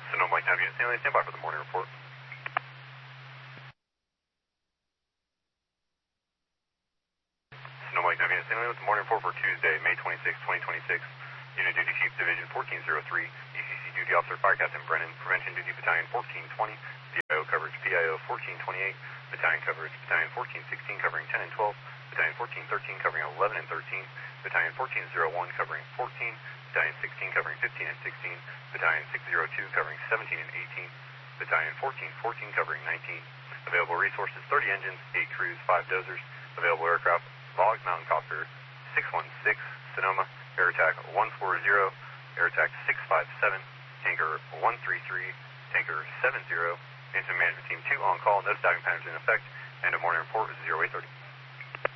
Sonoma Mike Nav Unit Stanley, stand by for the morning report. Sonoma Mike Nav Unit Stanley with the morning report for Tuesday, May 26, 2026. Unit Duty Chief Division 1403, ECC Duty Officer Fire Captain Brennan, Prevention Duty Battalion 1420, PIO coverage PIO 1428, Battalion coverage Battalion 1416 covering 10 and 12, Battalion 1413 covering 11 and 13, Battalion 1401 covering 14, Battalion 16 covering 15 and 16, Battalion 602 covering 17 and 18, Battalion 1414 covering 19. Available resources 30 engines, 8 crews, 5 dozers. Available aircraft, Vogue Mountain Copter 616, Sonoma, Air Attack 140, Air Attack 657, Tanker 133, Tanker 70, Incident Management Team 2 on call, no staffing patterns in effect, and a morning report is 0830.